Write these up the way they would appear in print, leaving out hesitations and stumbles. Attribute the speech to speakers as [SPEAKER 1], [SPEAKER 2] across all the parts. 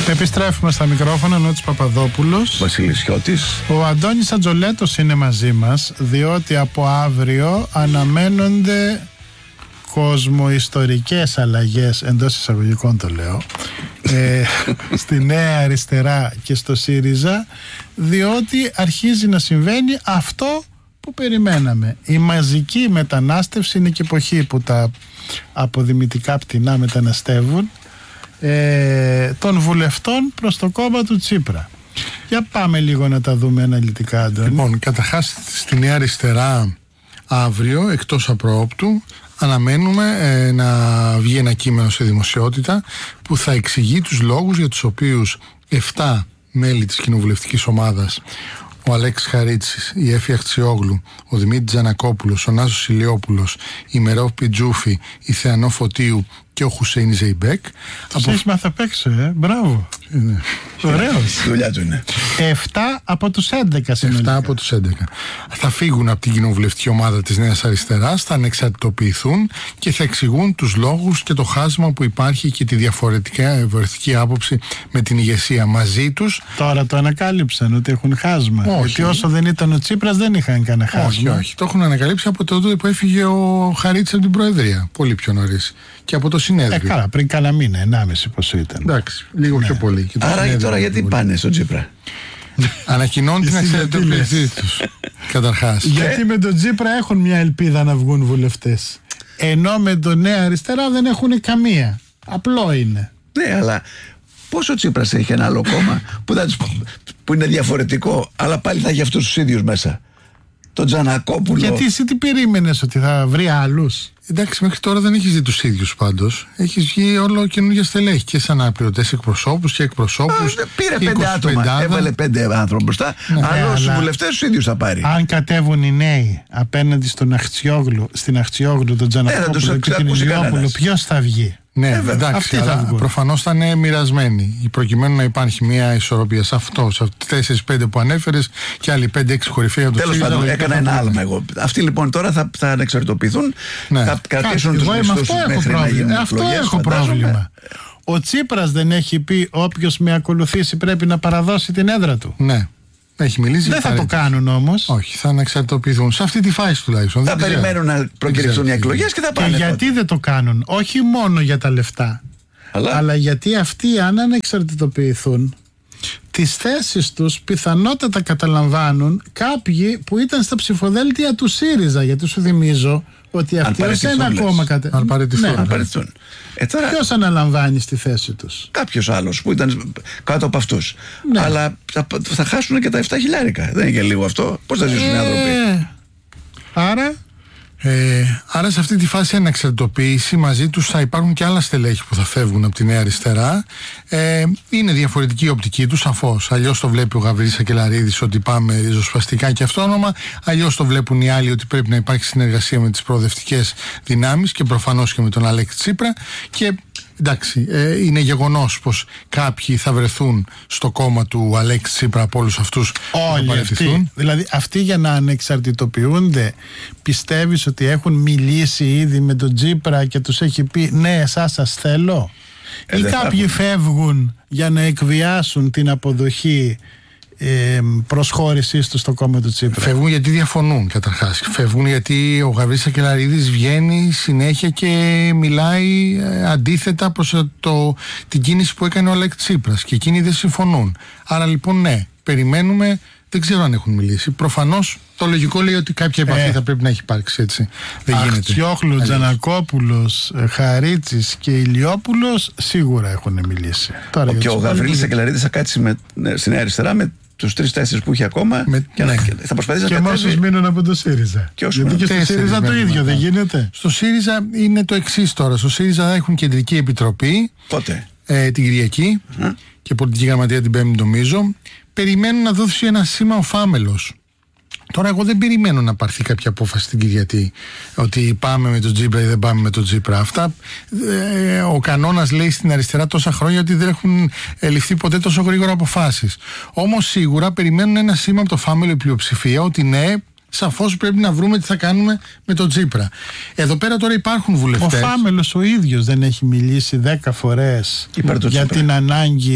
[SPEAKER 1] Επιστρέφουμε στα μικρόφωνα. Νότης Παπαδόπουλος,
[SPEAKER 2] Βασίλης Χιώτης.
[SPEAKER 1] Ο Αντώνης Ατζολέτος είναι μαζί μας, διότι από αύριο αναμένονται κοσμοϊστορικές αλλαγές, εντός εισαγωγικών το λέω, στη Νέα Αριστερά και στο ΣΥΡΙΖΑ, διότι αρχίζει να συμβαίνει αυτό που περιμέναμε. Η μαζική μετανάστευση είναι και εποχή που τα αποδημητικά πτηνά μεταναστεύουν, των βουλευτών προς το κόμμα του Τσίπρα. Για πάμε λίγο να τα δούμε αναλυτικά, Αντώνη.
[SPEAKER 3] Λοιπόν, καταρχάς στη Νέα Αριστερά αύριο, εκτός απροόπτου, αναμένουμε να βγει ένα κείμενο σε δημοσιότητα που θα εξηγεί τους λόγους για τους οποίους 7 μέλη της κοινοβουλευτικής ομάδας, ο Αλέξης Χαρίτσης, η Έφη Αχτσιόγλου, ο Δημήτρης Τζανακόπουλος, ο Νάσος Ηλιόπουλος, η Μερόβ Πιτζούφη, η Θεανό Φωτίου και ο Χουσέιν Ζεϊμπέκ.
[SPEAKER 1] Έχεις μάθει απ' έξω, μπράβο. Ωραίος.
[SPEAKER 2] Η δουλειά του είναι.
[SPEAKER 1] 7 από τους 11 συνολικά.
[SPEAKER 3] 7 από τους 11. Θα φύγουν από την κοινοβουλευτική ομάδα της Νέας Αριστεράς, θα ανεξαρτητοποιηθούν και θα εξηγούν τους λόγους και το χάσμα που υπάρχει και τη διαφορετική άποψη με την ηγεσία μαζί τους.
[SPEAKER 1] Τώρα το ανακάλυψαν ότι έχουν χάσμα.
[SPEAKER 3] Όχι.
[SPEAKER 1] Γιατί όσο δεν ήταν ο Τσίπρας δεν είχαν κανένα χάσμα.
[SPEAKER 3] Όχι. Το έχουν ανακαλύψει από τότε που έφυγε ο Χαρίτσης από την Προεδρία. Πολύ πιο νωρίς. Και από το συνέδριο.
[SPEAKER 1] Καλά, πριν κάνα μήνα, 1,5 πόσο ήταν.
[SPEAKER 3] Εντάξει, λίγο πιο πολύ. Και το
[SPEAKER 2] Άρα
[SPEAKER 3] συνέδριο
[SPEAKER 2] τώρα γιατί πάνε στον Τσίπρα?
[SPEAKER 3] ανακοινώνουν την εξαρτητοποίησή τους. Καταρχάς.
[SPEAKER 1] Γιατί με τον Τσίπρα έχουν μια ελπίδα να βγουν βουλευτές. Ενώ με τον Νέα Αριστερά δεν έχουν καμία. Απλό είναι.
[SPEAKER 2] Ναι, αλλά πόσο Τσίπρας έχει ένα άλλο κόμμα που είναι διαφορετικό, αλλά πάλι θα έχει αυτούς τους ίδιους μέσα? Τον Τζανακόπουλο.
[SPEAKER 1] Γιατί εσύ τι περίμενες, ότι θα βρει άλλους?
[SPEAKER 3] Εντάξει, μέχρι τώρα δεν έχεις δει τους ίδιους πάντως. Έχεις βγει όλο καινούργια στελέχη και σαν αναπληρωτές εκπροσώπους και εκπροσώπους.
[SPEAKER 2] Πήρε 5 άτομα. Έβαλε 5 άνθρωπους μπροστά. Αλλά τους βουλευτές τους ίδιους θα πάρει.
[SPEAKER 1] Αν κατέβουν οι νέοι απέναντι στην Αχτσιόγλου, τον Τζανακόπουλο και την Ηλιόπουλο, ποιος θα βγει?
[SPEAKER 3] Ναι, εντάξει, αλλά προφανώς θα είναι μοιρασμένοι. Προκειμένου να υπάρχει μια ισορροπία σε αυτό, σε αυτές τις 4-5 που ανέφερες και άλλοι 5-6 κορυφαίοι από το
[SPEAKER 2] Τέλος πάντων, έκανα ένα άλμα εγώ. Αυτοί λοιπόν τώρα θα ανεξαρτητοποιηθούν, θα κρατήσουν τους μισθούς τους μέχρι να γίνουν εκλογές.
[SPEAKER 1] Αυτό έχω πρόβλημα. Ο Τσίπρας δεν έχει πει όποιος με ακολουθήσει πρέπει να παραδώσει την έδρα του?
[SPEAKER 3] Ναι. Έχει μιλήσει.
[SPEAKER 1] Δεν θα το κάνουν όμως.
[SPEAKER 3] Όχι, θα ανεξαρτητοποιηθούν. Σε αυτή τη φάση τουλάχιστον.
[SPEAKER 2] Θα περιμένουν να προκηρυχθούν οι εκλογές και θα πάνε.
[SPEAKER 1] Και γιατί δεν το κάνουν? Όχι μόνο για τα λεφτά, αλλά γιατί αυτοί, αν ανεξαρτητοποιηθούν, τις θέσεις τους πιθανότατα καταλαμβάνουν κάποιοι που ήταν στα ψηφοδέλτια του ΣΥΡΙΖΑ. Γιατί σου θυμίζω ότι αυτοί ως ένα κόμμα
[SPEAKER 3] παραιτηθούν.
[SPEAKER 1] Ποιος αναλαμβάνει στη θέση τους?
[SPEAKER 2] Κάποιος άλλος που ήταν κάτω από αυτούς. Ναι. Αλλά θα χάσουν και τα 7 χιλιάρικα. Δεν είναι και λίγο αυτό? Πώς θα ζήσουν οι άνθρωποι?
[SPEAKER 3] Άρα σε αυτή τη φάση ανεξαρτητοποίηση μαζί τους θα υπάρχουν και άλλα στελέχη που θα φεύγουν από τη Νέα Αριστερά. Είναι διαφορετική η οπτική τους, σαφώς. Αλλιώς το βλέπει ο Γαβρίλης Σακελαρίδης ότι πάμε ριζοσπαστικά και αυτόνομα. Αλλιώς το βλέπουν οι άλλοι ότι πρέπει να υπάρχει συνεργασία με τις προοδευτικές δυνάμεις και προφανώς και με τον Αλέξη Τσίπρα. Και εντάξει, είναι γεγονός πως κάποιοι θα βρεθούν στο κόμμα του Αλέξη Τσίπρα από όλους αυτούς που θα παραιτηθούν. Δηλαδή αυτοί για να ανεξαρτητοποιούνται, πιστεύεις ότι έχουν μιλήσει ήδη με τον Τσίπρα και τους έχει πει ναι, εσάς σας θέλω? Ή κάποιοι φεύγουν για να εκβιάσουν την αποδοχή προσχώρησής του στο κόμμα του Τσίπρα? Φεύγουν γιατί διαφωνούν καταρχάς. Φεύγουν γιατί ο Γαβρίλης Σακελαρίδης βγαίνει συνέχεια και μιλάει αντίθετα προς την κίνηση που έκανε ο Αλέξης Τσίπρας και εκείνοι δεν συμφωνούν. Άρα λοιπόν ναι, περιμένουμε. Δεν ξέρω αν έχουν μιλήσει. Προφανώς το λογικό λέει ότι κάποια επαφή θα πρέπει να έχει υπάρξει, έτσι. Δεν γίνεται.
[SPEAKER 1] Αχτσιόγλου, Τζανακόπουλος, Χαρίτσης και Ηλιόπουλος σίγουρα έχουν μιλήσει.
[SPEAKER 2] Τώρα, και ο Γαβρίλης Σακελαρίδης θα κάτσει στη Νέα Αριστερά με τους 3-4 που είχε ακόμα θα προσπαθήσει
[SPEAKER 1] και
[SPEAKER 2] να κατέβει.
[SPEAKER 1] Και όσους μείνουν από το ΣΥΡΙΖΑ. Γιατί και στο ΣΥΡΙΖΑ το ίδιο δεν γίνεται?
[SPEAKER 3] Στο ΣΥΡΙΖΑ είναι το εξής τώρα. Στο ΣΥΡΙΖΑ έχουν κεντρική επιτροπή.
[SPEAKER 2] Πότε?
[SPEAKER 3] Την Κυριακή και πολιτική γραμματεία την Πέμπτη νομίζω. Περιμένουν να δώσει ένα σήμα ο Φάμελος. Τώρα εγώ δεν περιμένω να πάρθει κάποια απόφαση την Κυριακή ότι πάμε με τον Τσίπρα ή δεν πάμε με τον Τσίπρα. Αυτά ο κανόνας λέει στην αριστερά τόσα χρόνια ότι δεν έχουν ληφθεί ποτέ τόσο γρήγορα αποφάσεις. Όμως σίγουρα περιμένουν ένα σήμα από το Φάμελο η πλειοψηφία ότι ναι, σαφώς πρέπει να βρούμε τι θα κάνουμε με τον Τσίπρα. Εδώ πέρα τώρα υπάρχουν βουλευτές.
[SPEAKER 1] Ο Φάμελος ο ίδιος δεν έχει μιλήσει 10 φορές για την ανάγκη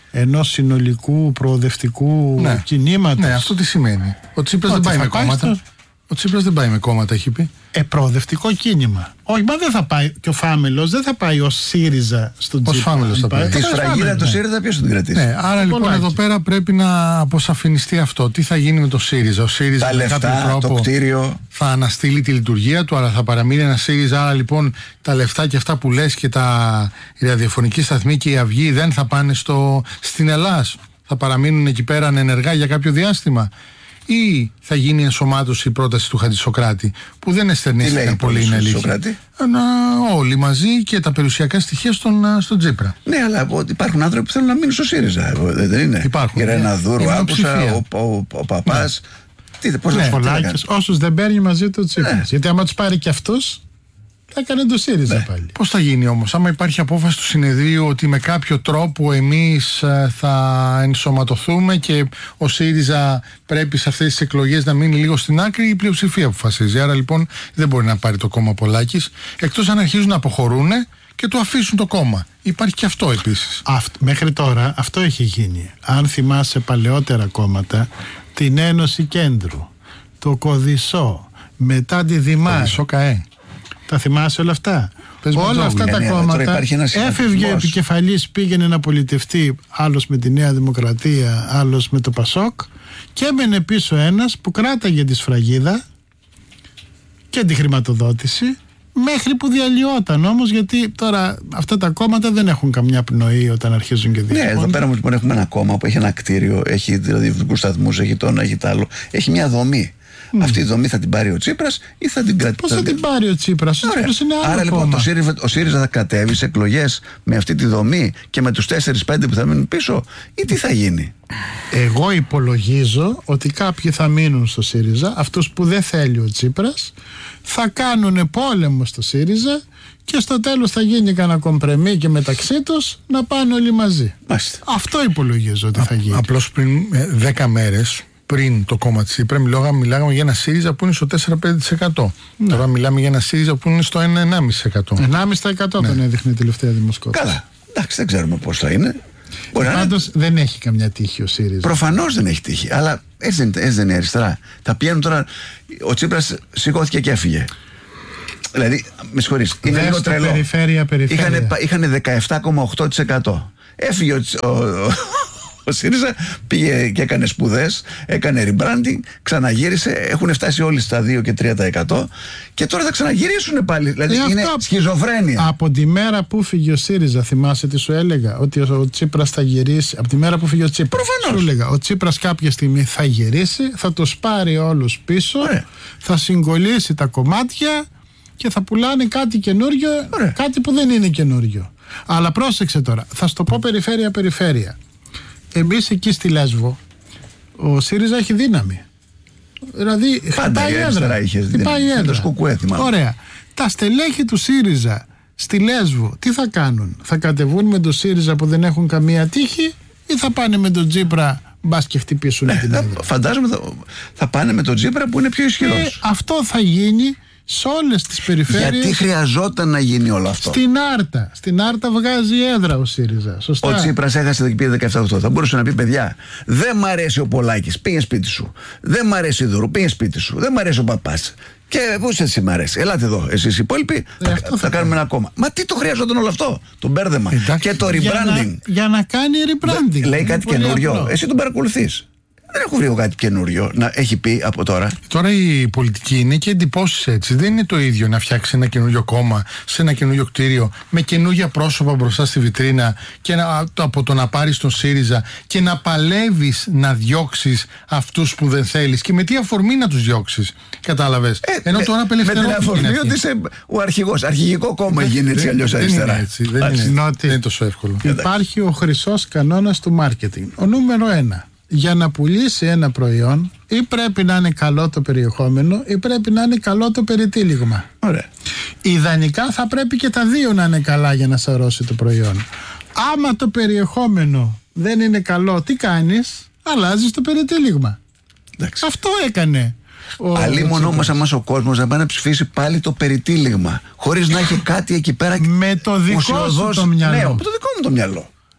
[SPEAKER 1] ενός συνολικού προοδευτικού κινήματος.
[SPEAKER 3] Ναι, αυτό τι σημαίνει? Ο Τσίπρας δεν πάει με κόμματα. Ο Τσίπρας δεν πάει με κόμματα, έχει πει.
[SPEAKER 1] Προοδευτικό κίνημα. Όχι, μα δεν θα πάει. Και ο Φάμελος δεν θα πάει ως ΣΥΡΙΖΑ στον Τσίπρα.
[SPEAKER 3] Ως Φάμελος θα πάει.
[SPEAKER 2] Τη σφραγίδα του ΣΥΡΙΖΑ ποιος θα την κρατήσει?
[SPEAKER 3] Ναι, άρα λοιπόν εδώ πέρα πρέπει να αποσαφινιστεί αυτό. Τι θα γίνει με το ΣΥΡΙΖΑ? Ο ΣΥΡΙΖΑ
[SPEAKER 2] τα λεφτά, το κτίριο
[SPEAKER 3] θα αναστείλει τη λειτουργία του, αλλά θα παραμείνει ένα ΣΥΡΙΖΑ. Άρα λοιπόν τα λεφτά και αυτά που λες και η ραδιοφωνική σταθμή και η Αυγή δεν θα πάνε στην Ελλάς. Θα παραμείνουν εκεί πέρα ανενεργά για κάποιο διάστημα. Ή θα γίνει ενσωμάτωση η πρόταση του Χατζησοκράτη, που δεν εστερνίστηκαν πολύ, είναι αλήθεια. Όλοι μαζί και τα περιουσιακά στοιχεία στον Τσίπρα.
[SPEAKER 2] Ναι, αλλά ότι υπάρχουν άνθρωποι που θέλουν να μείνουν στο ΣΥΡΙΖΑ. Δεν είναι?
[SPEAKER 3] Υπάρχουν.
[SPEAKER 2] Η Ρεναδούρου, άκουσα, ο Παπάς. Πώς να σου πω.
[SPEAKER 1] Όσους δεν παίρνει μαζί του Τσίπρας. Γιατί άμα τους πάρει και αυτούς, θα έκανε το ΣΥΡΙΖΑ πάλι.
[SPEAKER 3] Πώς θα γίνει όμως, άμα υπάρχει απόφαση του συνεδρίου ότι με κάποιο τρόπο εμείς θα ενσωματωθούμε και ο ΣΥΡΙΖΑ πρέπει σε αυτές τις εκλογές να μείνει λίγο στην άκρη, η πλειοψηφία αποφασίζει. Άρα λοιπόν δεν μπορεί να πάρει το κόμμα Πολάκης, εκτός αν αρχίζουν να αποχωρούν και του αφήσουν το κόμμα. Υπάρχει και αυτό επίσης.
[SPEAKER 1] Μέχρι τώρα αυτό έχει γίνει. Αν θυμάσαι παλαιότερα κόμματα, την Ένωση Κέντρου, το Κωδισό, μετά τη Δημάρ. Τα θυμάσαι όλα αυτά? Όλα αυτά τα κόμματα έφευγε ο επικεφαλής, πήγαινε να πολιτευτεί, άλλος με τη Νέα Δημοκρατία, άλλος με το Πασόκ, και έμενε πίσω ένας που κράταγε τη σφραγίδα και τη χρηματοδότηση, μέχρι που διαλυόταν όμως, γιατί τώρα αυτά τα κόμματα δεν έχουν καμιά πνοή όταν αρχίζουν και διαλύουν.
[SPEAKER 2] Ναι, εδώ πέρα λοιπόν έχουμε ένα κόμμα που έχει ένα κτίριο, έχει διευθυντικούς σταθμούς, έχει το ένα, έχει το άλλο, έχει μια δομή. Αυτή η δομή θα την πάρει ο Τσίπρας ή θα την κρατήσει?
[SPEAKER 1] Πώς θα την πάρει ο Τσίπρας? Ο Τσίπρας είναι άλλο.
[SPEAKER 2] Άρα λοιπόν
[SPEAKER 1] κόμμα.
[SPEAKER 2] ο ΣΥΡΙΖΑ θα κατέβει σε εκλογές με αυτή τη δομή και με τους 4-5 που θα μείνουν πίσω, ή τι θα γίνει?
[SPEAKER 1] Εγώ υπολογίζω ότι κάποιοι θα μείνουν στο ΣΥΡΙΖΑ, αυτούς που δεν θέλει ο Τσίπρας, θα κάνουν πόλεμο στο ΣΥΡΙΖΑ και στο τέλος θα γίνει κανένα κομπρεμί και μεταξύ τους να πάνε όλοι μαζί.
[SPEAKER 2] Μάλιστα.
[SPEAKER 1] Αυτό υπολογίζω ότι θα γίνει.
[SPEAKER 3] Απλώς πριν 10 μέρες, πριν το κόμμα της Τσίπρα, μιλάγαμε για ένα ΣΥΡΙΖΑ που είναι στο 4-5%. Ναι. Τώρα μιλάμε για ένα ΣΥΡΙΖΑ που είναι στο 1,5%.
[SPEAKER 1] 1,5% τον έδειχνε η τελευταία δημοσκόπηση.
[SPEAKER 2] Καλά. Εντάξει, δεν ξέρουμε πώς θα είναι.
[SPEAKER 1] Πάντως δεν έχει καμιά τύχη ο ΣΥΡΙΖΑ.
[SPEAKER 2] Προφανώς δεν έχει τύχη. Αλλά έτσι δεν είναι αριστερά. Τα πηγαίνουν τώρα. Ο Τσίπρας σηκώθηκε και έφυγε. Δηλαδή, με συγχωρείς, είναι λίγο τρελό. Είχαν 17,8%. Έφυγε ο ΣΥΡΙΖΑ, πήγε και έκανε σπουδές, έκανε rebranding, ξαναγύρισε, έχουν φτάσει όλοι στα 2 και 3% και τώρα θα ξαναγυρίσουν πάλι. Δηλαδή είναι σχιζοφρένεια.
[SPEAKER 1] Από τη μέρα που φύγε ο ΣΥΡΙΖΑ, θυμάσαι τι σου έλεγα? Ότι ο Τσίπρας θα γυρίσει. Από τη μέρα που φύγε ο Τσίπρας, σου έλεγα, ο Τσίπρας κάποια στιγμή θα γυρίσει, θα τους πάρει όλους πίσω, θα συγκολλήσει τα κομμάτια και θα πουλάνε κάτι καινούριο, κάτι που δεν είναι καινούριο. Αλλά πρόσεξε τώρα, θα σου το πω περιφέρεια. Εμείς εκεί στη Λέσβο, ο ΣΥΡΙΖΑ έχει δύναμη. Δηλαδή χτυπάει έδρα. Ωραία. Τα στελέχη του ΣΥΡΙΖΑ στη Λέσβο τι θα κάνουν? Θα κατεβούν με τον ΣΥΡΙΖΑ που δεν έχουν καμία τύχη ή θα πάνε με τον Τσίπρα, μπας και χτυπήσουν την έδρα?
[SPEAKER 2] Φαντάζομαι θα πάνε με τον Τσίπρα που είναι πιο ισχυρός.
[SPEAKER 1] Αυτό θα γίνει σε όλες τις περιφέρειες.
[SPEAKER 2] Γιατί χρειαζόταν να γίνει όλο αυτό?
[SPEAKER 1] Στην Άρτα βγάζει έδρα ο ΣΥΡΙΖΑ. Σωστά.
[SPEAKER 2] Ο Τσίπρας έχασε εκεί πήρε 17-8. Θα μπορούσε να πει: παιδιά, δεν μ' αρέσει ο Πολάκης, πήγε σπίτι σου. Δεν μ' αρέσει η Δούρου, πήγε σπίτι σου. Δεν μ' αρέσει ο Παπάς. Και πού εσύ μ' αρέσει? Ελάτε εδώ, εσείς οι υπόλοιποι. Θα κάνουμε ένα κόμμα. Μα τι το χρειαζόταν όλο αυτό? Το μπέρδεμα και το rebranding.
[SPEAKER 1] Για να κάνει rebranding.
[SPEAKER 2] Λέει κάτι καινούριο. Εσύ τον παρακολουθείς. Δεν έχω βρει κάτι καινούριο να έχει πει από τώρα.
[SPEAKER 3] Τώρα η πολιτική είναι και εντυπώσεις έτσι. Δεν είναι το ίδιο να φτιάξει ένα καινούριο κόμμα σε ένα καινούριο κτίριο με καινούργια πρόσωπα μπροστά στη βιτρίνα και από το να πάρεις τον ΣΥΡΙΖΑ και να παλεύεις να διώξεις αυτούς που δεν θέλεις. Και με τι αφορμή να τους διώξεις? Κατάλαβες? Ενώ τώρα απελευθερώθηκε.
[SPEAKER 2] Με την αφορμή ότι είσαι ο αρχηγός. Αρχηγικό κόμμα γίνει έτσι αλλιώς αριστερά.
[SPEAKER 3] Δεν είναι τόσο εύκολο.
[SPEAKER 1] Υπάρχει ο χρυσός κανόνας του μάρκετινγκ. Ο νούμερο 1. Για να πουλήσει ένα προϊόν ή πρέπει να είναι καλό το περιεχόμενο ή πρέπει να είναι καλό το περιτύλιγμα.
[SPEAKER 2] Ωραία.
[SPEAKER 1] Ιδανικά θα πρέπει και τα δύο να είναι καλά για να σαρώσει το προϊόν. Άμα το περιεχόμενο δεν είναι καλό, τι κάνεις? Αλλάζεις το περιτύλιγμα. Εντάξει. Αυτό έκανε.
[SPEAKER 2] Αλλήμον όμως αμάς ο κόσμος να πάει να ψηφίσει πάλι το περιτύλιγμα χωρίς να έχει κάτι εκεί πέρα
[SPEAKER 1] με το δικό σου το μυαλό.
[SPEAKER 2] Ναι, με το δικό μου το μυαλό.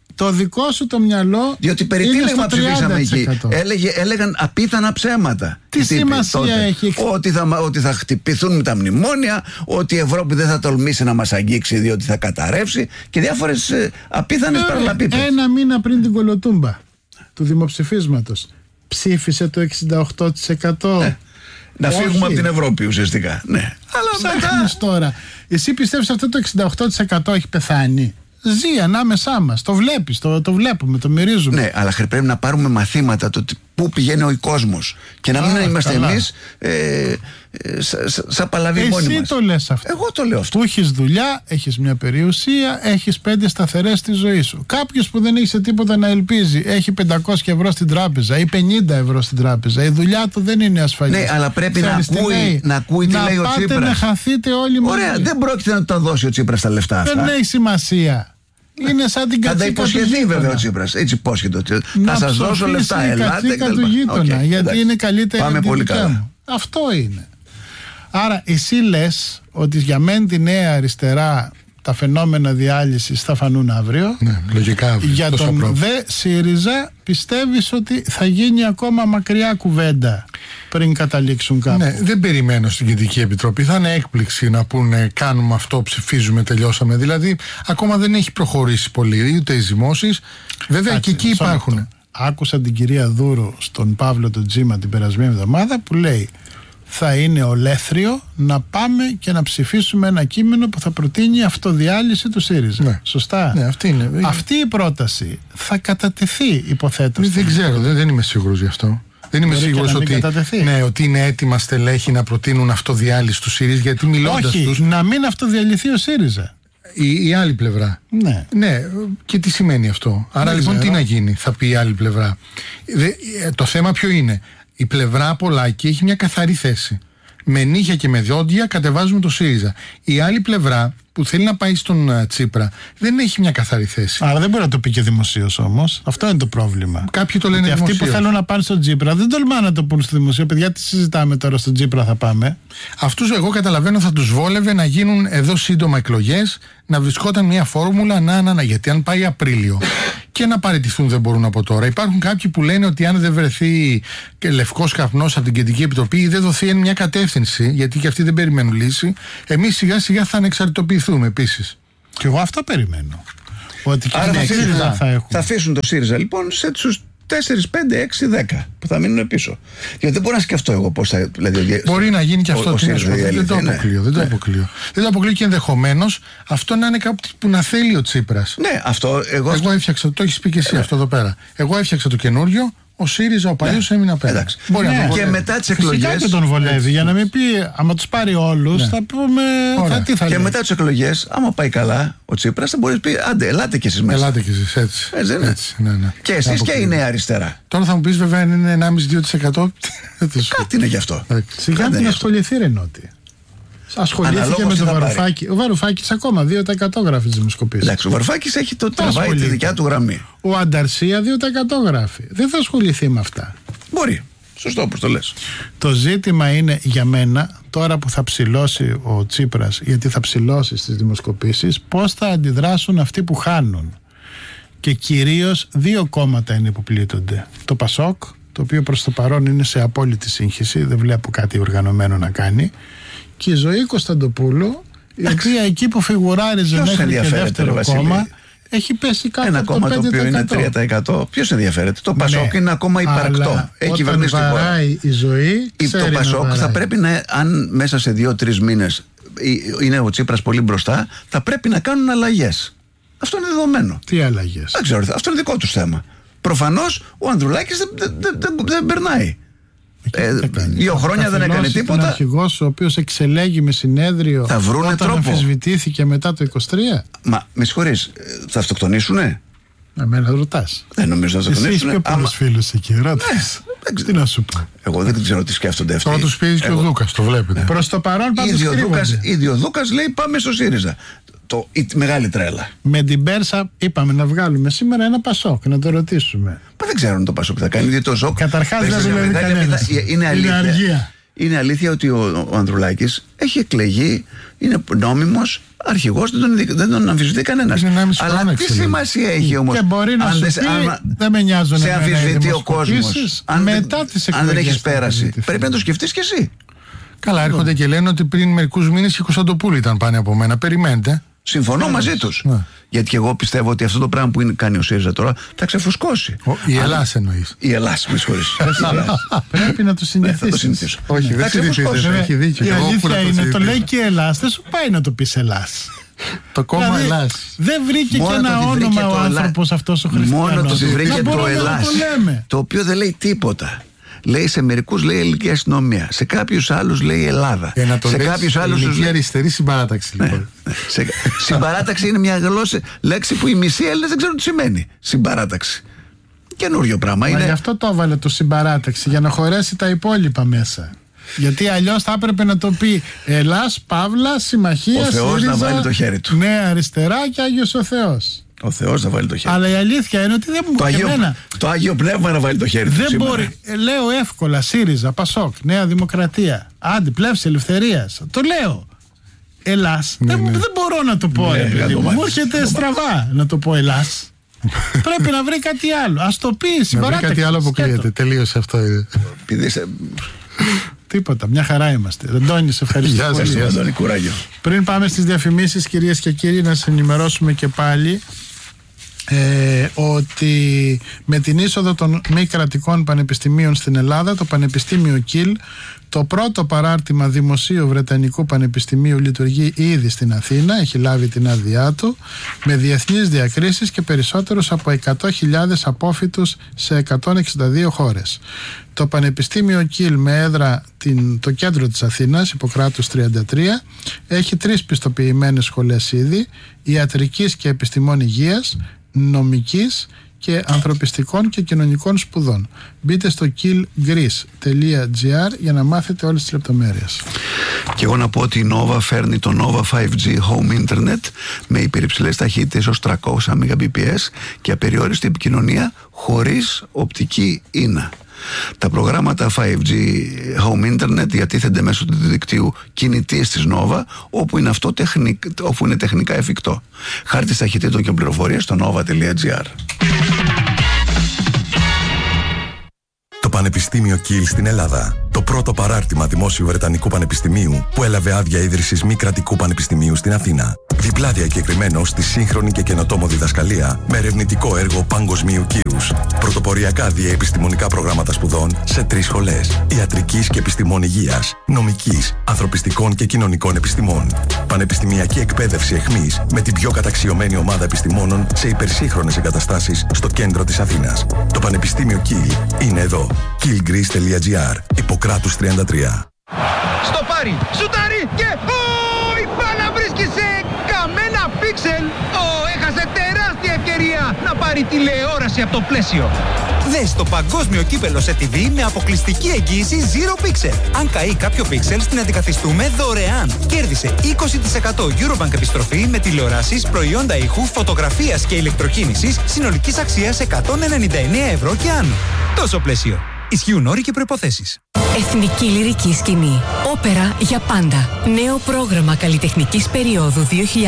[SPEAKER 1] Το δικό σου το μυαλό.
[SPEAKER 2] Διότι περί τι λέγμα ψηφίσαμε εκεί. Έλεγαν απίθανα ψέματα.
[SPEAKER 1] Τι σημασία έχει?
[SPEAKER 2] Ότι θα χτυπηθούν τα μνημόνια, ότι η Ευρώπη δεν θα τολμήσει να μας αγγίξει διότι θα καταρρεύσει και διάφορες απίθανες παραλαπίπες.
[SPEAKER 1] Ένα μήνα πριν την κολοτούμπα του δημοψηφίσματος ψήφισε το 68%.
[SPEAKER 2] Να φύγουμε από την Ευρώπη ουσιαστικά. Ναι.
[SPEAKER 1] Αλλά μετά τώρα. Εσύ πιστεύεις αυτό το 68% έχει πεθάνει? Ζει ανάμεσά μας. Το βλέπεις, το βλέπουμε, το μυρίζουμε.
[SPEAKER 2] Ναι, αλλά πρέπει να πάρουμε μαθήματα το πού πηγαίνει ο κόσμος και να μην είμαστε εμείς σαν παλαβοί μόνοι μας.
[SPEAKER 1] Εσύ το λες αυτό.
[SPEAKER 2] Εγώ το λέω αυτό.
[SPEAKER 1] Που έχεις δουλειά, έχεις μια περιουσία, έχεις 5 σταθερές στη ζωή σου. Κάποιος που δεν έχει σε τίποτα να ελπίζει, έχει 500 ευρώ στην τράπεζα ή 50 ευρώ στην τράπεζα. Η δουλειά του δεν είναι ασφαλής.
[SPEAKER 2] Ναι, αλλά πρέπει να ακούει τι λέει ο Τσίπρας.
[SPEAKER 1] Να πάτε να χαθείτε όλοι μαζί.
[SPEAKER 2] Ωραία, δεν πρόκειται να τα δώσει ο Τσίπρας τα λεφτά αυτά.
[SPEAKER 1] Δεν έχει σημασία. Είναι σαν την κατσίκα.
[SPEAKER 2] Θα τα υποσχεθεί βέβαια ο Τσίπρας. Έτσι υπόσχεται. Θα σας δώσω λεφτά.
[SPEAKER 1] Ελάτε του γείτονα. Γιατί είναι καλύτερη από τη δικιά μου. Αυτό είναι. Άρα εσύ λες ότι για μεν τη νέα αριστερά τα φαινόμενα διάλυσης θα φανούν αύριο.
[SPEAKER 3] Ναι, λογικά αύριο.
[SPEAKER 1] Για τον δε ΣΥΡΙΖΑ πιστεύεις ότι θα γίνει ακόμα μακριά κουβέντα πριν καταλήξουν κάπου?
[SPEAKER 3] Ναι, δεν περιμένω στην Κεντρική Επιτροπή. Θα είναι έκπληξη να πούνε κάνουμε αυτό, ψηφίζουμε, τελειώσαμε. Δηλαδή ακόμα δεν έχει προχωρήσει πολύ ούτε οι ζυμώσεις. Βέβαια και εκεί υπάρχουν.
[SPEAKER 1] Άκουσα την κυρία Δούρου στον Παύλο τον Τζίμα την περασμένη εβδομάδα που λέει θα είναι ολέθριο να πάμε και να ψηφίσουμε ένα κείμενο που θα προτείνει αυτοδιάλυση του ΣΥΡΙΖΑ. Ναι. Σωστά.
[SPEAKER 3] Ναι, αυτή
[SPEAKER 1] η πρόταση θα κατατεθεί, υποθέτω.
[SPEAKER 3] Δεν ξέρω, δεν είμαι σίγουρος γι' αυτό. Δεν είμαι σίγουρος ότι είναι έτοιμα στελέχη να προτείνουν αυτοδιάλυση του ΣΥΡΙΖΑ, γιατί μιλώντας τους.
[SPEAKER 1] Να μην αυτοδιαλυθεί ο ΣΥΡΙΖΑ.
[SPEAKER 3] Η άλλη πλευρά.
[SPEAKER 1] Ναι.
[SPEAKER 3] Και τι σημαίνει αυτό? Άρα λοιπόν τι να γίνει, θα πει η άλλη πλευρά. Το θέμα ποιο είναι? Η πλευρά Πολάκη έχει μια καθαρή θέση. Με νύχια και με δόντια κατεβάζουμε το ΣΥΡΙΖΑ. Η άλλη πλευρά που θέλει να πάει στον Τσίπρα δεν έχει μια καθαρή θέση.
[SPEAKER 1] Άρα δεν μπορεί να το πει και δημοσίως όμως. Αυτό είναι το πρόβλημα.
[SPEAKER 3] Κάποιοι το λένε δημοσίως.
[SPEAKER 1] Αυτοί που θέλουν να πάνε στον Τσίπρα δεν τολμάνε να το πούν στο δημοσίο. Παιδιά, τι συζητάμε τώρα, στον Τσίπρα θα πάμε?
[SPEAKER 3] Αυτούς εγώ καταλαβαίνω θα τους βόλευε να γίνουν εδώ σύντομα εκλογές, να βρισκόταν μια φόρμουλα γιατί αν πάει Απρίλιο και να παραιτηθούν δεν μπορούν από τώρα. Υπάρχουν κάποιοι που λένε ότι αν δεν βρεθεί και λευκός καπνός από την Κεντρική Επιτροπή ή δεν δοθεί μια κατεύθυνση, γιατί και αυτοί δεν περιμένουν λύση, εμείς σιγά σιγά θα ανεξαρτητοποιηθούμε επίσης.
[SPEAKER 1] Και εγώ αυτό περιμένω. Ότι και
[SPEAKER 2] άρα θα αφήσουν το ΣΥΡΙΖΑ λοιπόν σε τους 4, 5, 6, 10 που θα μείνουν πίσω. Γιατί δεν μπορώ να σκεφτώ εγώ πώς θα. Δηλαδή,
[SPEAKER 3] μπορεί να γίνει και αυτό. Δεν το αποκλείω. Δεν το αποκλείω και ενδεχομένως αυτό να είναι κάτι που να θέλει ο Τσίπρας.
[SPEAKER 2] Ναι, αυτό εγώ
[SPEAKER 3] έφτιαξα. Το έχεις πει και εσύ αυτό εδώ πέρα. Εγώ έφτιαξα το καινούριο. Ο ΣΥΡΙΖΑ, ο παλιός έμεινε απέναντι.
[SPEAKER 2] Και μετά τις εκλογές.
[SPEAKER 1] Φυσικά και τον βολεύει. Για να μην πει, άμα τους πάρει όλους, θα πούμε. Τι θα
[SPEAKER 2] και
[SPEAKER 1] λέει.
[SPEAKER 2] μετά τις εκλογές, άμα πάει καλά ο Τσίπρας, θα μπορεί να πει: άντε, ελάτε κι εσείς μέσα.
[SPEAKER 3] Ελάτε κι εσείς, έτσι. Ναι.
[SPEAKER 2] Και εσείς και η νέα αριστερά.
[SPEAKER 3] Τώρα θα μου πεις, βέβαια, αν είναι 1,5-2%.
[SPEAKER 2] Κάτι είναι γι' αυτό.
[SPEAKER 1] Σιγά μην ασχοληθεί, ρε Νότι. Ασχολήθηκε με τον Βαρουφάκη. Ο Βαρουφάκης ακόμα 2% γράφει τις δημοσκοπήσεις.
[SPEAKER 2] Εντάξει, ο Βαρουφάκης έχει τραβάει τη δικιά του γραμμή.
[SPEAKER 1] Ο Ανταρσία 2% γράφει. Δεν θα ασχοληθεί με αυτά.
[SPEAKER 2] Μπορεί. Σωστό όπως το λες.
[SPEAKER 1] Το ζήτημα είναι για μένα, τώρα που θα ψηλώσει ο Τσίπρας, γιατί θα ψηλώσει στις δημοσκοπήσεις, πώς θα αντιδράσουν αυτοί που χάνουν. Και κυρίως 2 κόμματα είναι που πλήττονται. Το ΠΑΣΟΚ, το οποίο προς το παρόν είναι σε απόλυτη σύγχυση, δεν βλέπω κάτι οργανωμένο να κάνει. Και η Ζωή Κωνσταντοπούλου, η οποία εκεί που φιγουράριζε μέχρι και δεύτερο κόμμα, έχει πέσει κάτω
[SPEAKER 2] ένα
[SPEAKER 1] από
[SPEAKER 2] κόμμα το οποίο είναι 3%. Ποιος ενδιαφέρεται? Το ΠΑΣΟΚ είναι ακόμα υπαρκτό. Έχει κυβερνήσει την χώρα.
[SPEAKER 1] Η Ζωή,
[SPEAKER 2] το ΠΑΣΟΚ θα πρέπει να, αν μέσα σε 2-3 μήνες είναι ο Τσίπρας πολύ μπροστά, θα πρέπει να κάνουν αλλαγές. Αυτό είναι δεδομένο.
[SPEAKER 1] Τι αλλαγές?
[SPEAKER 2] Δεν ξέρω, αυτό είναι δικό τους θέμα. Προφανώς ο Ανδρουλάκης δεν περνάει. 2 χρόνια δεν έκανε τίποτα.
[SPEAKER 1] Ο αρχηγός ο οποίος εξελέγει με συνέδριο
[SPEAKER 2] θα βρούνε
[SPEAKER 1] όταν
[SPEAKER 2] τρόπο.
[SPEAKER 1] αμφισβητήθηκε μετά το 23.
[SPEAKER 2] Μα με συγχωρείς, θα αυτοκτονήσουνε?
[SPEAKER 1] Εμένα ρωτάς.
[SPEAKER 2] Δεν νομίζω θα αυτοκτονήσουνε.
[SPEAKER 1] Εσύ έχεις πιο πολλούς φίλους εκεί, ρώτας. Τι να σου πω.
[SPEAKER 2] Εγώ δεν ξέρω τι σκέφτονται αυτοί.
[SPEAKER 3] Τώρα τους πει και ο Δούκας, το βλέπετε.
[SPEAKER 1] Προς το παρόν πάντως κρύβονται.
[SPEAKER 2] Ήδη ο Δούκας λέει πάμε στο ΣΥΡΙΖΑ. Η μεγάλη τρέλα.
[SPEAKER 1] Με την Πέρσα είπαμε να βγάλουμε σήμερα ένα ΠΑΣΟΚ, να το ρωτήσουμε.
[SPEAKER 2] Μα δεν ξέρουν το ΠΑΣΟΚ θα κάνει, διότι το ΖΟΚ.
[SPEAKER 1] Καταρχάς δεν δουλεύει κανένας.
[SPEAKER 2] Είναι αλήθεια. είναι αλήθεια ότι ο Ανδρουλάκης έχει εκλεγεί, είναι νόμιμος αρχηγός, δεν τον αμφισβητεί κανένας. Αλλά τι σημασία έχει όμως?
[SPEAKER 1] Και μπορεί να σου πει, δεν με νοιάζουν
[SPEAKER 2] σε αμφισβητεί ο κόσμος. Αν δεν έχεις πέραση, πρέπει να το σκεφτείς κι εσύ.
[SPEAKER 3] Καλά, έρχονται και λένε ότι πριν μερικούς μήνες η Κωνσταντοπούλη ήταν πάνω από μένα. Περιμένετε.
[SPEAKER 2] Συμφωνώ μαζί τους. Γιατί και εγώ πιστεύω ότι αυτό το πράγμα που κάνει ο ΣΥΡΙΖΑ τώρα θα ξεφουσκώσει.
[SPEAKER 3] Η Ελλάς εννοείς?
[SPEAKER 2] Η Ελλάς, με συγχωρείς.
[SPEAKER 1] Πρέπει να το συνηθίσεις.
[SPEAKER 3] Όχι, δεν συνηθίζεις. Έχει δίκιο.
[SPEAKER 1] Η αλήθεια είναι, το λέει και η Ελλάς, δεν σου πάει να το πεις Ελλάς.
[SPEAKER 3] Το κόμμα Ελλάς.
[SPEAKER 1] Δεν βρήκε και ένα όνομα ο άνθρωπος αυτός ο Χριστιανός.
[SPEAKER 2] Μόνο το βρήκε το Ελλάς, το οποίο δεν λέει τίποτα. Λέει σε μερικούς λέει ελληνική αστυνομία, σε κάποιους άλλους λέει Ελλάδα.
[SPEAKER 3] Σε κάποιους άλλους ελληνική αριστερή συμπαράταξη. Λοιπόν.
[SPEAKER 2] Συμπαράταξη είναι μια λέξη που οι μισοί Έλληνες δεν ξέρουν τι σημαίνει. Συμπαράταξη. Καινούριο πράγμα είναι.
[SPEAKER 1] Γι' αυτό το έβαλε το συμπαράταξη, για να χωρέσει τα υπόλοιπα μέσα. Γιατί αλλιώς θα έπρεπε να το πει Ελλάς, Παύλα, Συμμαχία,
[SPEAKER 2] ο Θεός
[SPEAKER 1] ΣΥΡΙΖΑ,
[SPEAKER 2] να βάλει το χέρι του.
[SPEAKER 1] Νέα Αριστερά και Άγιος ο Θεός.
[SPEAKER 2] Ο Θεός να βάλει το χέρι.
[SPEAKER 1] Αλλά η αλήθεια είναι ότι δεν μου πει εμένα.
[SPEAKER 2] Το Άγιο Πνεύμα να βάλει το χέρι του.
[SPEAKER 1] Δεν μπορεί. Λέω εύκολα ΣΥΡΙΖΑ, ΠΑΣΟΚ, Νέα Δημοκρατία, Άντι, Πλεύση Ελευθερίας. Το λέω. Ελλάς. Δεν μπορώ να το πω. Μου έρχεται στραβά να το πω Ελλάς. Πρέπει να βρει κάτι άλλο. Ας το πει συμπαράταξη.
[SPEAKER 3] Να βρει κάτι άλλο που κλείεται. Τελείωσε αυτό.
[SPEAKER 1] Τίποτα, μια χαρά είμαστε. Αντώνη, σε ευχαριστώ πολύ. Πριν πάμε στις διαφημίσεις, κυρίες και κύριοι, να σας ενημερώσουμε και πάλι ότι με την είσοδο των μη κρατικών πανεπιστημίων στην Ελλάδα, το Πανεπιστήμιο Κιλ, το πρώτο παράρτημα δημοσίου Βρετανικού Πανεπιστημίου, λειτουργεί ήδη στην Αθήνα, έχει λάβει την άδειά του, με διεθνείς διακρίσεις και περισσότερους από 100.000 απόφοιτους σε 162 χώρες. Το Πανεπιστήμιο Κιλ, με έδρα το κέντρο της Αθήνας, Ιπποκράτους 33, έχει 3 πιστοποιημένες σχολές ήδη, ιατρικής και επιστημών υγείας, νομικής και ανθρωπιστικών και κοινωνικών σπουδών. Μπείτε στο killgreece.gr για να μάθετε όλες τις λεπτομέρειες.
[SPEAKER 2] Και εγώ να πω ότι η Nova φέρνει το Nova 5G Home Internet με υπερυψηλές ταχύτητες ως 300 Mbps και απεριόριστη επικοινωνία χωρίς οπτική ίνα. Τα προγράμματα 5G Home Internet διατίθενται μέσω του δικτύου κινητής της Nova, όπου είναι τεχνικά εφικτό. Χάρτης ταχυτήτων και πληροφορίες στο nova.gr.
[SPEAKER 4] Το Πανεπιστήμιο Κιλ στην Ελλάδα. Το πρώτο παράρτημα δημόσιου Βρετανικού Πανεπιστημίου που έλαβε άδεια ίδρυσης μη κρατικού πανεπιστημίου στην Αθήνα. Διπλά διακεκριμένο στη σύγχρονη και καινοτόμο διδασκαλία με ερευνητικό έργο παγκοσμίου κύρους. Πρωτοποριακά διαεπιστημονικά προγράμματα σπουδών σε 3 σχολές. Ιατρικής και επιστημών υγείας, νομικής, ανθρωπιστικών και κοινωνικών επιστημών. Πανεπιστημιακή εκπαίδευση εχμής με την πιο καταξιωμένη ομάδα επιστημόνων σε υπερσύγχρονες εγκαταστάσεις στο κέντρο της Αθήνας. Το Πανεπιστήμιο Κιλ είναι εδώ. killgreece.gr. Ιπποκράτους 33.
[SPEAKER 5] Στο πάρει, σουτάρει και η μπάλα βρίσκει σε καμένα πίξελ. Έχασε τεράστια ευκαιρία να πάρει τηλεόραση από το πλαίσιο. Δες το παγκόσμιο κύπελο σε TV με αποκλειστική εγγύηση Zero Pixel. Αν καεί κάποιο πίξελ, την αντικαθιστούμε δωρεάν. Κέρδισε 20% Eurobank επιστροφή με τηλεοράσεις, προϊόντα ήχου, φωτογραφίας και ηλεκτροκίνησης συνολικής αξίας 199 ευρώ και άνω. Τόσο πλαίσιο. Ισχύουν όροι και προϋποθέσεις.
[SPEAKER 6] Εθνική Λυρική Σκηνή. Όπερα για πάντα. Νέο πρόγραμμα καλλιτεχνικής περίοδου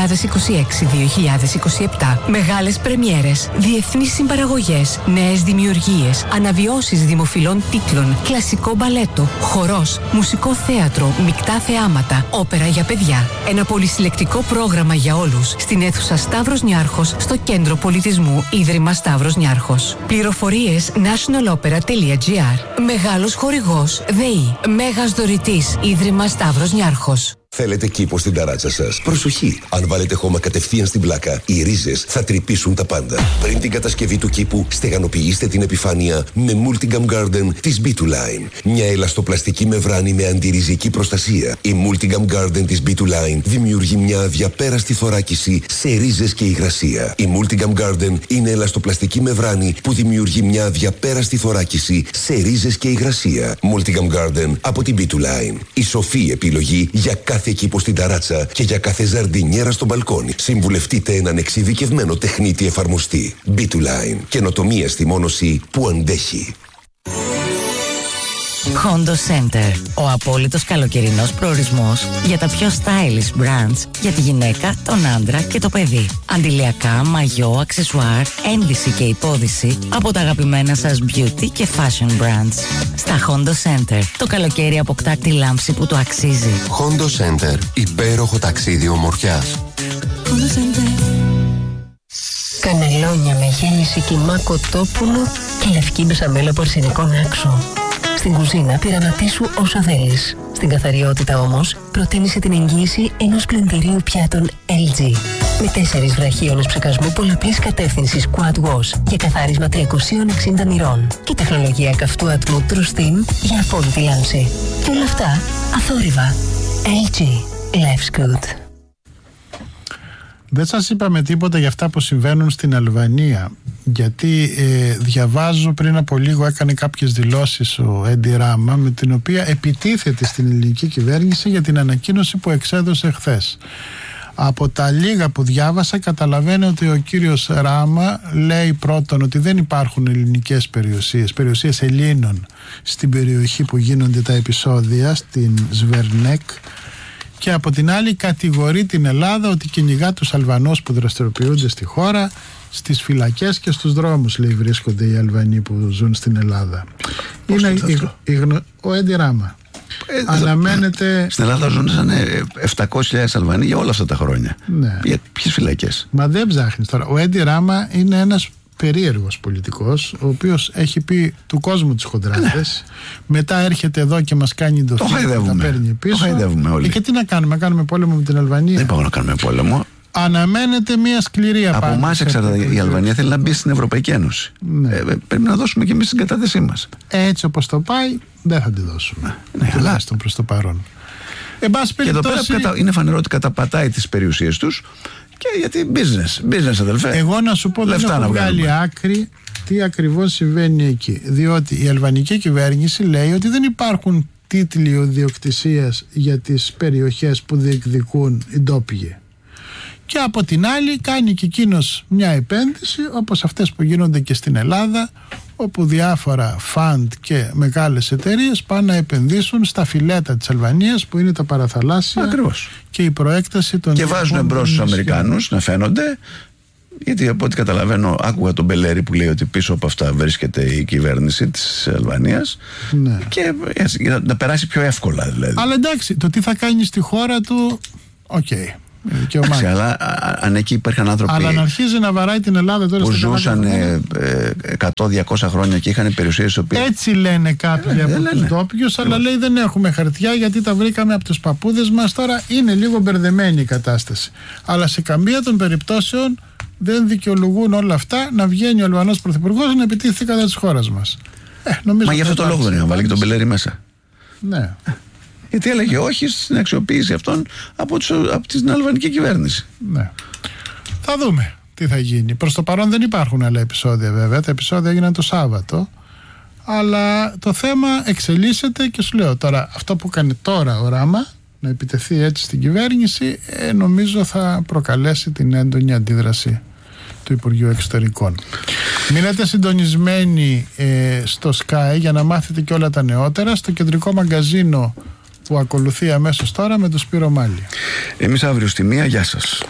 [SPEAKER 6] 2026-2027. Μεγάλες πρεμιέρες, διεθνείς συμπαραγωγές, νέες δημιουργίες, αναβιώσεις δημοφιλών τίτλων, κλασικό μπαλέτο, χορός, μουσικό θέατρο, μεικτά θεάματα, όπερα για παιδιά. Ένα πολυσυλλεκτικό πρόγραμμα για όλους στην αίθουσα Σταύρος Νιάρχος, στο Κέντρο Πολιτισμού Ίδρυμα Σταύρος Νιάρχος. Πληροφορίες nationalopera.gr. Μεγάλος χορηγός ΔΕΗ. Μέγας δωρητής Ίδρυμα Σταύρος Νιάρχος.
[SPEAKER 7] Θέλετε κήπο στην ταράτσα σας? Προσοχή! Αν βάλετε χώμα κατευθείαν στην πλάκα, οι ρίζες θα τρυπήσουν τα πάντα. Πριν την κατασκευή του κήπου, στεγανοποιήστε την επιφάνεια με Multigam Garden της B2Line. Μια ελαστοπλαστική μεμβράνη με αντιριζική προστασία. Η Multigam Garden της B2Line δημιουργεί μια αδιαπέραστη θωράκιση σε ρίζες και υγρασία. Η Multigam Garden είναι ελαστοπλαστική μεμβράνη που δημιουργεί μια αδιαπέραστη θωράκιση σε ρίζες και υγρασία. Multigam Garden από την B2Line. Η σοφή επιλογή για κάθε κήπο στην ταράτσα και για κάθε ζαρντινιέρα στο μπαλκόνι. Συμβουλευτείτε έναν εξειδικευμένο τεχνίτη εφαρμοστή. B2Line. Καινοτομία στη μόνωση που αντέχει.
[SPEAKER 8] Hondo Center. Ο απόλυτος καλοκαιρινός προορισμός για τα πιο stylish brands για τη γυναίκα, τον άντρα και το παιδί. Αντιλιακά, μαγιό, αξεσουάρ, ένδυση και υπόδυση από τα αγαπημένα σας beauty και fashion brands. Στα Hondo Center το καλοκαίρι αποκτά τη λάμψη που το αξίζει.
[SPEAKER 7] Hondo Center. Υπέροχο ταξίδι ομορφιάς.
[SPEAKER 8] Hondo Center.
[SPEAKER 9] Κανελόνια με γέμιση κιμά κοτόπουλο και λευκή μπεσαμέλα από αρσενικό άξο. Στην κουζίνα πειραματίσου όσα θέλεις. Στην καθαριότητα όμως προτίμησε την εγγύηση ενός πλυντηρίου πιάτων LG. Με 4 βραχίονες ψεκασμού πολλαπλής κατεύθυνσης Quad Wash για καθάρισμα 360 μοιρών και τεχνολογία καυτού ατμού True Steam για απόλυτη λάμψη. Και όλα αυτά αθόρυβα. LG. Life's good.
[SPEAKER 1] Δεν σας είπαμε τίποτα για αυτά που συμβαίνουν στην Αλβανία, γιατί διαβάζω πριν από λίγο έκανε κάποιες δηλώσεις ο Έντι Ράμα με την οποία επιτίθεται στην ελληνική κυβέρνηση για την ανακοίνωση που εξέδωσε χθες. Από τα λίγα που διάβασα καταλαβαίνω ότι ο κύριος Ράμα λέει πρώτον ότι δεν υπάρχουν ελληνικές περιουσίες Ελλήνων στην περιοχή που γίνονται τα επεισόδια, στην Σβερνέκ, και από την άλλη κατηγορεί την Ελλάδα ότι κυνηγά τους Αλβανούς που δραστηριοποιούνται στη χώρα, στις φυλακές και στους δρόμους, λέει, βρίσκονται οι Αλβανοί που ζουν στην Ελλάδα. Είναι ο Έντι Ράμα. Αναμένεται...
[SPEAKER 2] Στην Ελλάδα ζουν σαν 700.000 Αλβανοί για όλα αυτά τα χρόνια.
[SPEAKER 1] Ναι.
[SPEAKER 2] Για ποιες φυλακές?
[SPEAKER 1] Μα δεν ψάχνεις τώρα. Ο Έντι Ράμα είναι ένας περίεργος πολιτικός, ο οποίος έχει πει του κόσμου τις χοντράδες. Μετά έρχεται εδώ και μας κάνει το θύμα, τα παίρνει πίσω.
[SPEAKER 2] Το χαϊδεύουμε όλοι.
[SPEAKER 1] Και τι να κάνουμε, κάνουμε πόλεμο με την Αλβανία?
[SPEAKER 2] Δεν είπαμε να κάνουμε πόλεμο.
[SPEAKER 1] Αναμένεται μια σκληρή απάντηση.
[SPEAKER 2] Από εμάς εξαρτάται. Η Αλβανία θέλει να μπει στην Ευρωπαϊκή Ένωση.
[SPEAKER 1] Ναι.
[SPEAKER 2] Πρέπει να δώσουμε και εμείς την κατάθεσή μας.
[SPEAKER 1] Έτσι όπως το πάει, δεν θα τη δώσουμε. Τουλάχιστον προς το παρόν. Και
[SPEAKER 2] εδώ πέρα είναι φανερό ότι καταπατάει τις περιουσίες τους. Και γιατί business αδελφέ.
[SPEAKER 1] Εγώ να σου πω, δεν έχω βγάλει άκρη τι ακριβώς συμβαίνει εκεί. Διότι η αλβανική κυβέρνηση λέει ότι δεν υπάρχουν τίτλοι ιδιοκτησίας για τις περιοχές που διεκδικούν οι ντόπιοι. Και από την άλλη κάνει και εκείνος μια επένδυση όπως αυτές που γίνονται και στην Ελλάδα, όπου διάφορα φαντ και μεγάλες εταιρείες πάνε να επενδύσουν στα φιλέτα της Αλβανίας που είναι τα παραθαλάσσια.
[SPEAKER 2] Ακριβώς.
[SPEAKER 1] Και η προέκταση των...
[SPEAKER 2] Και βάζουν μπρος τους Αμερικάνους να φαίνονται, γιατί από ό,τι καταλαβαίνω άκουγα τον Μπελέρη που λέει ότι πίσω από αυτά βρίσκεται η κυβέρνηση της Αλβανίας.
[SPEAKER 1] Ναι.
[SPEAKER 2] Και να περάσει πιο εύκολα δηλαδή.
[SPEAKER 1] Αλλά εντάξει, το τι θα κάνει στη χώρα του, οκ.
[SPEAKER 2] Εντάξει, αλλά αν εκεί υπήρχαν άνθρωποι.
[SPEAKER 1] Αλλά να αρχίζει να βαράει την Ελλάδα τώρα
[SPEAKER 2] που ζούσαν 100-200 χρόνια και είχαν περιουσίες.
[SPEAKER 1] Έτσι λένε κάποιοι από τους ντόπιους, αλλά λέει δεν έχουμε χαρτιά γιατί τα βρήκαμε από τους παππούδες μας. Τώρα είναι λίγο μπερδεμένη η κατάσταση. Αλλά σε καμία των περιπτώσεων δεν δικαιολογούν όλα αυτά να βγαίνει ο Αλβανός Πρωθυπουργός να επιτίθεται κατά της χώρας μας.
[SPEAKER 2] Μα γι' αυτό το λόγο δεν είχαν βάλει και τον Μπελέρη μέσα.
[SPEAKER 1] Ναι.
[SPEAKER 2] Γιατί έλεγε όχι στην αξιοποίηση αυτών από την αλβανική κυβέρνηση.
[SPEAKER 1] Ναι. Θα δούμε τι θα γίνει. Προς το παρόν δεν υπάρχουν άλλα επεισόδια βέβαια. Τα επεισόδια έγιναν το Σάββατο. Αλλά το θέμα εξελίσσεται και σου λέω τώρα, αυτό που κάνει τώρα ο Ράμα, να επιτεθεί έτσι στην κυβέρνηση, νομίζω θα προκαλέσει την έντονη αντίδραση του Υπουργείου Εξωτερικών. Μείνετε συντονισμένοι στο Sky για να μάθετε και όλα τα νεότερα στο κεντρικό μαγκαζίνο που ακολουθεί αμέσως τώρα με τον Σπύρο Μάλη.
[SPEAKER 2] Εμείς αύριο στη 1, γεια σας.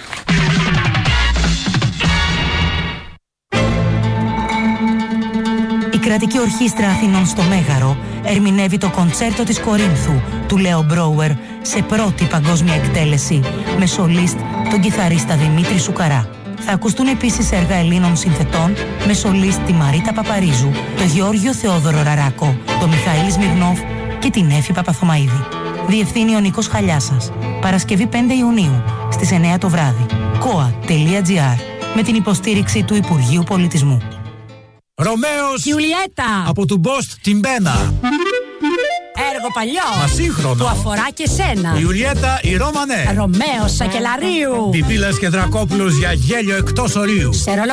[SPEAKER 6] Η Κρατική Ορχήστρα Αθηνών στο Μέγαρο ερμηνεύει το κοντσέρτο της Κορίνθου του Λέο Μπρόουερ σε πρώτη παγκόσμια εκτέλεση με σολίστ τον κιθαρίστα Δημήτρη Σουκαρά. Θα ακουστούν επίσης έργα Ελλήνων συνθετών με σολίστ τη Μαρίτα Παπαρίζου, τον Γεώργιο Θεόδωρο Ραράκο, τον Μιχαήλ Σμυρνόφ και την Έφη Παπαθωμαΐδη. Διευθύνει ο Νίκος Χαλιάσας. Παρασκευή 5 Ιουνίου στις 9 το βράδυ. koa.gr με την υποστήριξη του Υπουργείου Πολιτισμού.
[SPEAKER 10] Ρωμαίος
[SPEAKER 11] Ιουλιέτα
[SPEAKER 10] από του Μπόστ την Μπένα.
[SPEAKER 11] Έργο παλιό.
[SPEAKER 10] Μα σύγχρονο.
[SPEAKER 11] Που αφορά και σένα.
[SPEAKER 10] Ιουλιέτα η Ρώμανε.
[SPEAKER 11] Ρωμαίος Σακελαρίου.
[SPEAKER 10] Πιπίλας και Δρακόπουλος για γέλιο εκτός ορίου.